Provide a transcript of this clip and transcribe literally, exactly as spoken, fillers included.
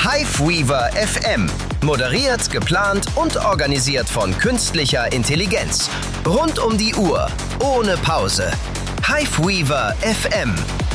Hiveweaver F M. Moderiert, geplant und organisiert von künstlicher Intelligenz. Rund um die Uhr, ohne Pause. Hiveweaver F M.